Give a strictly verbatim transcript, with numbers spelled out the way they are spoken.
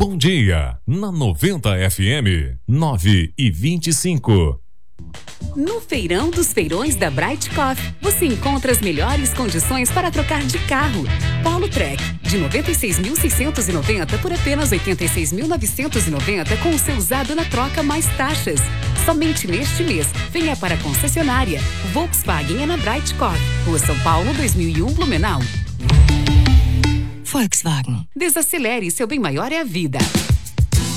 Bom Dia, na noventa F M, nove e vinte e cinco. No Feirão dos Feirões da Bright Coffee, você encontra as melhores condições para trocar de carro. Polo Trek, de noventa e seis mil seiscentos e noventa por apenas oitenta e seis mil novecentos e noventa com o seu usado na troca mais taxas. Somente neste mês, venha para a concessionária. Volkswagen é na Bright Coffee, Rua São Paulo, dois mil e um, Blumenau. Volkswagen. Desacelere, seu bem maior é a vida.